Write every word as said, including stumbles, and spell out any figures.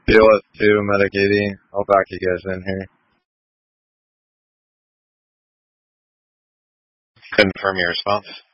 Feel it too, Metakaty. I'll back you guys in here. Confirm your response.